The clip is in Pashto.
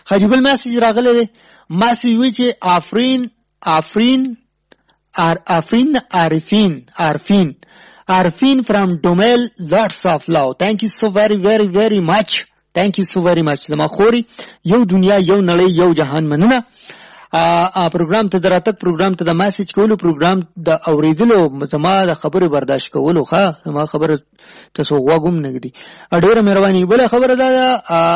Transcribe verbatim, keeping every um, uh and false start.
خاجي بل میسج راغلی دی میسج وی چې آفرین آفرین آفرین عارفین عارفین عارفین from Domel, lots of love. Thank you so very very very much. Thank you so very much. زما خوري یو دنیا یو نړۍ یو جهان مننه. ا پروګرام ته دراتک پروګرام ته د میسج کولو پروګرام د اوریدلو زما د خبرې برداشت کولو ښه زما خبره تاسو غوږم نه کړي. ډیره مهرباني. بل خبره دا